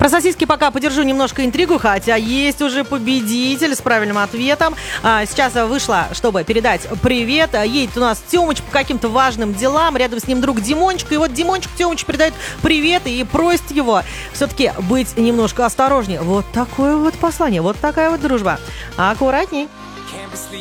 Про сосиски пока подержу немножко интригу, хотя есть уже победитель с правильным ответом. Сейчас вышла, чтобы передать привет. Едет у нас Тёмыч по каким-то важным делам. Рядом с ним друг Димончик. И вот Димончик Тёмыч передает привет и просит его все-таки быть немножко осторожнее. Вот такое вот послание, вот такая вот дружба. Аккуратней.